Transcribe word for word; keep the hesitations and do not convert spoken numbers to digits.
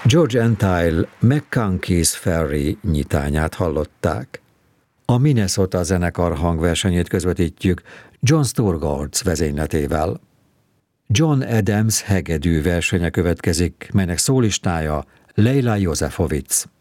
George Antheil McConkey's Ferry nyitányát hallották. A Minnesota zenekar hangversenyét közvetítjük John Sturgard vezényletével. John Adams hegedű versenye következik, melynek szólistája Leila Josefowicz.